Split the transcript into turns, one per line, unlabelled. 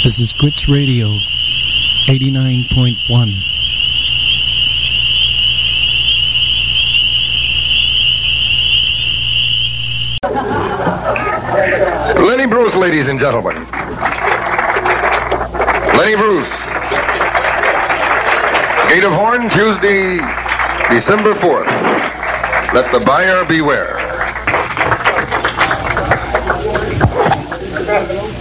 This is Grits Radio, 89.1.
Lenny Bruce, ladies and gentlemen. Lenny Bruce. Gate of Horn, Tuesday, December 4th. Let the buyer beware.